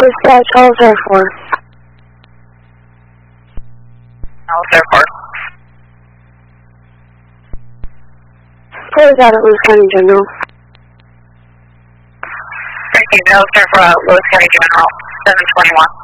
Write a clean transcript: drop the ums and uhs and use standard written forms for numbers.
Dispatch, Halls Air Force. Halls Air Force. Close out at Lewis County General. Thank you, Halls Air Force, Lewis County General, 721.